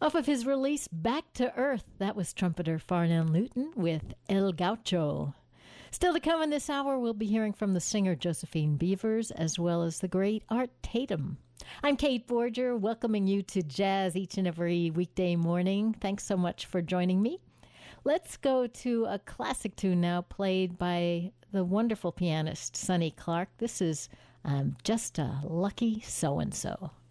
Off of his release Back to Earth, that was trumpeter Farnell Newton with El Gaucho. Still to come in this hour, we'll be hearing from the singer Josephine Beavers as well as the great Art Tatum. I'm Kate Borger, welcoming you to Jazz each and every weekday morning. Thanks so much for joining me. Let's go to a classic tune now played by the wonderful pianist Sonny Clark. This is Just a Lucky So-and-So.